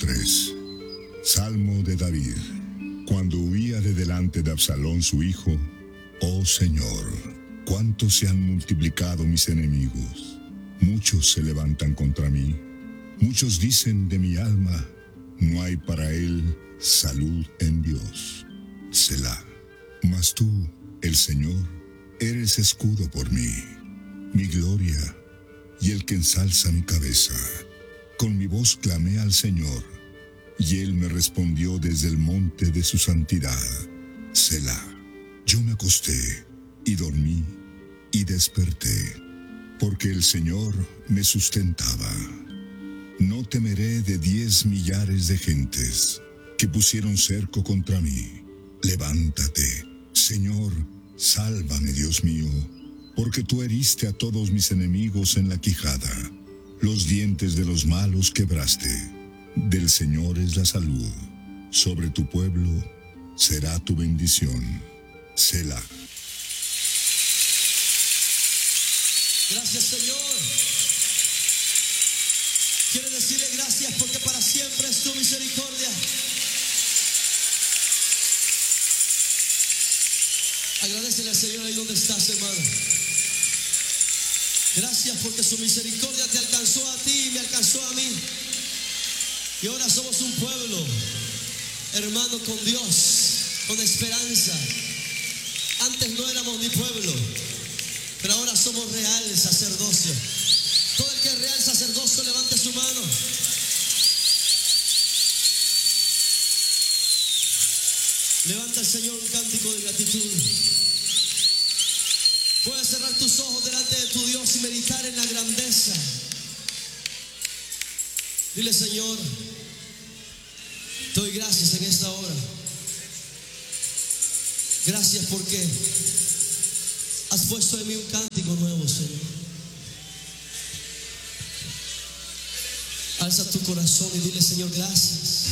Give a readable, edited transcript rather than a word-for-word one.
3. Salmo de David. Cuando huía de delante de Absalón su hijo, oh Señor, cuánto se han multiplicado mis enemigos. Muchos se levantan contra mí. Muchos dicen de mi alma, no hay para él salud en Dios. Selah. Mas tú, el Señor, eres escudo por mí, mi gloria y el que ensalza mi cabeza. Con mi voz clamé al Señor, y Él me respondió desde el monte de su santidad. Selah. Yo me acosté y dormí y desperté, porque el Señor me sustentaba. No temeré de 10 millares de gentes que pusieron cerco contra mí. Levántate, Señor, sálvame, Dios mío, porque tú heriste a todos mis enemigos en la quijada. Los dientes de los malos quebraste. Del Señor es la salud. Sobre tu pueblo será tu bendición. Selah. Gracias, Señor. Quiero decirle gracias porque para siempre es tu misericordia. Agradecele al Señor ahí donde estás, hermano. Gracias porque su misericordia te alcanzó a ti y me alcanzó a mí. Y ahora somos un pueblo, hermano, con Dios, con esperanza. Antes no éramos ni pueblo, pero ahora somos real sacerdocio. Todo el que es real sacerdocio, levante su mano. Levanta al Señor un cántico de gratitud. Puedes cerrar tus ojos delante de tu Dios y meditar en la grandeza. Dile, Señor, te doy gracias en esta hora. Gracias porque has puesto en mí un cántico nuevo, Señor. Alza tu corazón y dile, Señor, gracias.